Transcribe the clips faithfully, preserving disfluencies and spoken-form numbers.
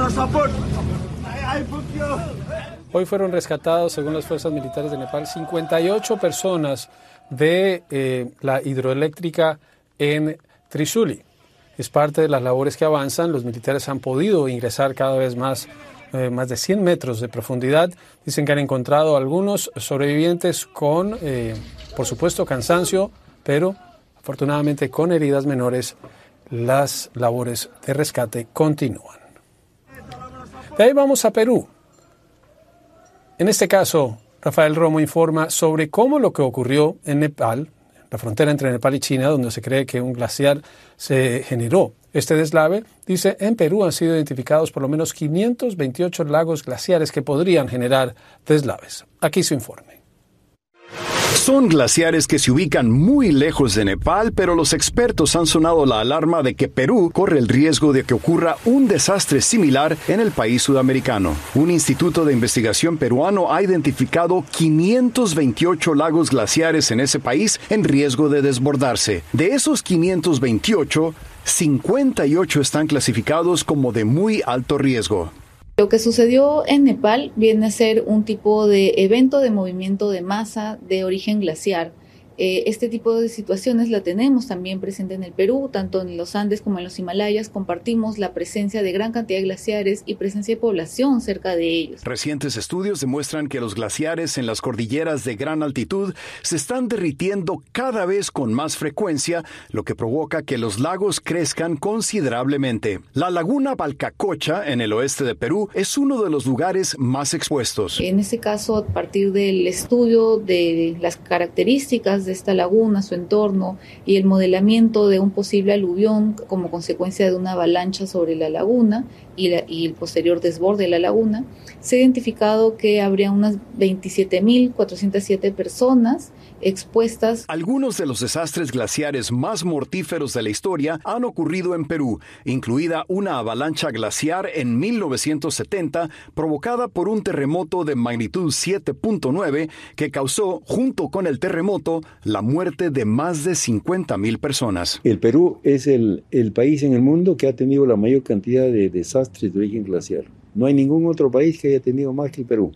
Hoy fueron rescatados, según las fuerzas militares de Nepal, cincuenta y ocho personas de eh, la hidroeléctrica en Trishuli. Es parte de las labores que avanzan. Los militares han podido ingresar cada vez más, eh, más de cien metros de profundidad. Dicen que han encontrado algunos sobrevivientes con, eh, por supuesto, cansancio, pero afortunadamente con heridas menores. Las labores de rescate continúan. De ahí vamos a Perú. En este caso, Rafael Romo informa sobre cómo lo que ocurrió en Nepal, la frontera entre Nepal y China, donde se cree que un glaciar se generó este deslave. Dice, en Perú han sido identificados por lo menos quinientos veintiocho lagos glaciares que podrían generar deslaves. Aquí su informe. Son glaciares que se ubican muy lejos de Nepal, pero los expertos han sonado la alarma de que Perú corre el riesgo de que ocurra un desastre similar en el país sudamericano. Un instituto de investigación peruano ha identificado quinientos veintiocho lagos glaciares en ese país en riesgo de desbordarse. De esos quinientos veintiocho, cincuenta y ocho están clasificados como de muy alto riesgo. Lo que sucedió en Nepal viene a ser un tipo de evento de movimiento de masa de origen glaciar. Eh, este tipo de situaciones la tenemos también presente en el Perú, tanto en los Andes como en los Himalayas. Compartimos la presencia de gran cantidad de glaciares y presencia de población cerca de ellos. Recientes estudios demuestran que los glaciares en las cordilleras de gran altitud se están derritiendo cada vez con más frecuencia, lo que provoca que los lagos crezcan considerablemente. La laguna Balcacocha, en el oeste de Perú, es uno de los lugares más expuestos. En este caso, a partir del estudio de las características de esta laguna, su entorno y el modelamiento de un posible aluvión como consecuencia de una avalancha sobre la laguna y, la, y el posterior desborde de la laguna, se ha identificado que habría unas veintisiete mil cuatrocientas siete personas expuestas. Algunos de los desastres glaciares más mortíferos de la historia han ocurrido en Perú, incluida una avalancha glaciar en mil novecientos setenta provocada por un terremoto de magnitud siete punto nueve que causó, junto con el terremoto, la muerte de más de cincuenta mil personas. El Perú es el, el país en el mundo que ha tenido la mayor cantidad de desastres de origen glaciar. No hay ningún otro país que haya tenido más que el Perú.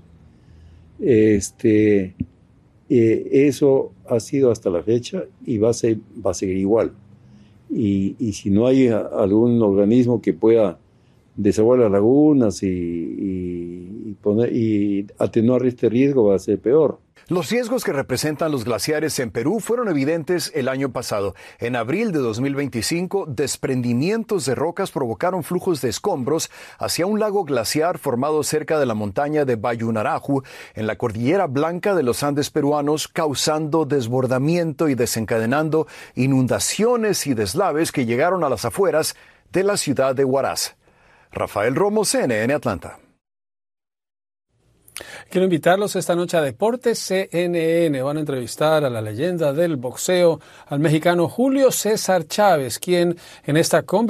Este... Eh, eso ha sido hasta la fecha y va a, ser, va a seguir igual. Y, y si no hay a, algún organismo que pueda desaguar las lagunas y, y, y, poner, y atenuar este riesgo, va a ser peor. Los riesgos que representan los glaciares en Perú fueron evidentes el año pasado. En abril de dos mil veinticinco, desprendimientos de rocas provocaron flujos de escombros hacia un lago glaciar formado cerca de la montaña de Bayunaraju, en la cordillera blanca de los Andes peruanos, causando desbordamiento y desencadenando inundaciones y deslaves que llegaron a las afueras de la ciudad de Huaraz. Rafael Romo, C N N, Atlanta. Quiero invitarlos esta noche a Deportes C N N. Van a entrevistar a la leyenda del boxeo, al mexicano Julio César Chávez, quien en esta conversación